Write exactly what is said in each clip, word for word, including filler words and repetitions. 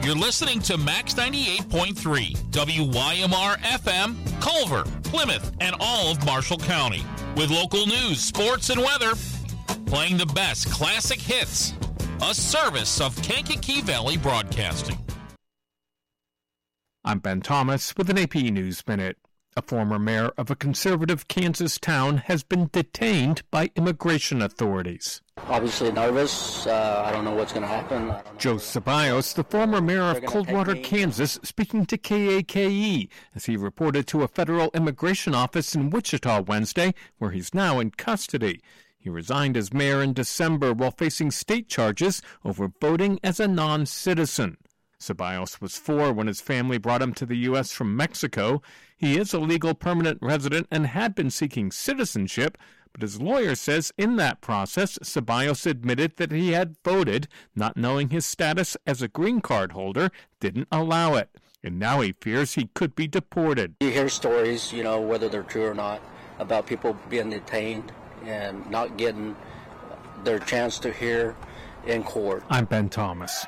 You're listening to Max ninety-eight point three, W Y M R F M, Culver, Plymouth, and all of Marshall County. With local news, sports, and weather, playing the best classic hits. A service of Kankakee Valley Broadcasting. I'm Ben Thomas with an A P News Minute. A former mayor of a conservative Kansas town has been detained by immigration authorities. Obviously nervous. Uh, I don't know what's going to happen. Joe Ceballos, the former mayor of Coldwater, Kansas, speaking to K A K E as he reported to a federal immigration office in Wichita Wednesday, where he's now in custody. He resigned as mayor in December while facing state charges over voting as a non-citizen. Ceballos was four when his family brought him to the U S from Mexico. He is a legal permanent resident and had been seeking citizenship, but his lawyer says in that process, Ceballos admitted that he had voted, not knowing his status as a green card holder didn't allow it. And now he fears he could be deported. You hear stories, you know, whether they're true or not, about people being detained and not getting their chance to hear in court. I'm Ben Thomas.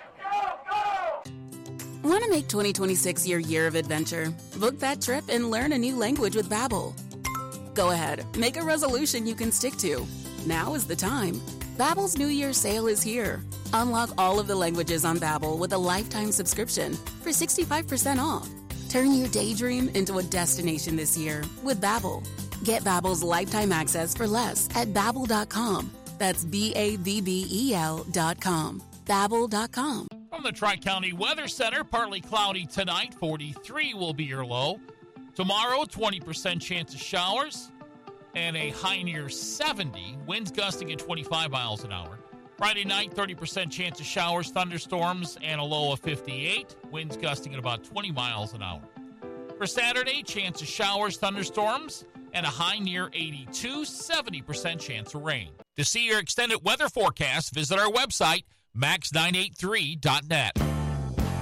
Want to make twenty twenty-six your year of adventure? Book that trip and learn a new language with Babbel. Go ahead, make a resolution you can stick to. Now is the time. Babbel's New Year sale is here. Unlock all of the languages on Babbel with a lifetime subscription for sixty-five percent off. Turn your daydream into a destination this year with Babbel. Get Babbel's lifetime access for less at Babbel dot com. That's B A B B E L dot com. Babbel dot com. From the Tri-County Weather Center, partly cloudy tonight, forty-three will be your low. Tomorrow, twenty percent chance of showers and a high near seventy, winds gusting at twenty-five miles an hour. Friday night, thirty percent chance of showers, thunderstorms, and a low of fifty-eight, winds gusting at about twenty miles an hour. For Saturday, chance of showers, thunderstorms, and a high near eighty-two, seventy percent chance of rain. To see your extended weather forecast, visit our website, max nine eight three dot net.